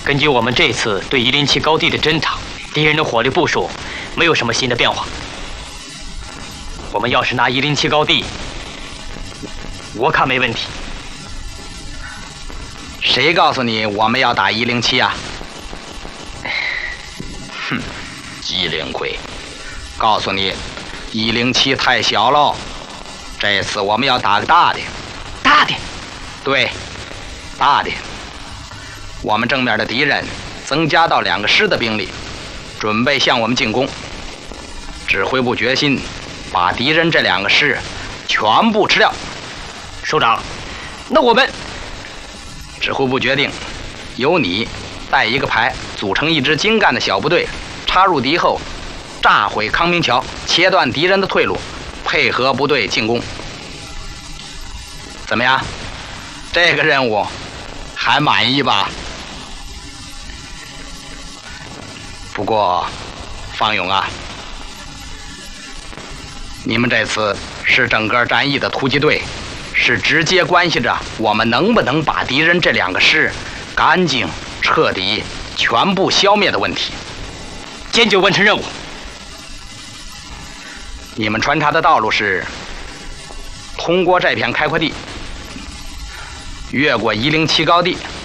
根据我们这次对107高地的侦查，敌人的火力部署没有什么新的变化。我们要是拿107高地，我看没问题。 谁告诉你我们要打107啊？哼，机灵鬼，告诉你，107太小喽。这次我们要打个大的。 大的？ 对，大的。我们正面的敌人增加到2个师的兵力，准备向我们进攻。指挥部决心把敌人这2个师全部吃掉。 首长，那我们…… 指挥部决定，由你带一个排，组成一支精干的小部队，插入敌后，炸毁康明桥，切断敌人的退路，配合部队进攻。怎么样？这个任务还满意吧？不过，方勇啊，你们这次是整个战役的突击队，是直接关系着我们能不能把敌人这2个师干净、彻底、全部消灭的问题。 坚决完成任务。 你们穿插的道路是通过这片开阔地，越过107高地，